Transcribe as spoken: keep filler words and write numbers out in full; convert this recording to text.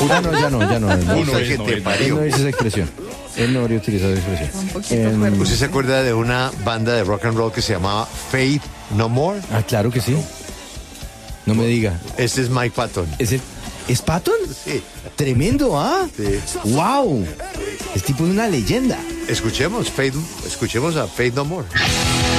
Ya no, ya no, ya no. no. Uno es, que no te es. parió. Él no dice esa expresión. Él no habría utilizado esa expresión. Un poquito Em, fuerte. ¿Usted se acuerda de una banda de rock and roll que se llamaba Faith No More? Ah, claro que sí. No me diga. Este es Mike Patton. ¿Es, el, ¿es Patton? Sí. Tremendo, ¿ah? Sí. ¡Wow! Es tipo de una leyenda. Escuchemos, Faith, escuchemos a Faith No More.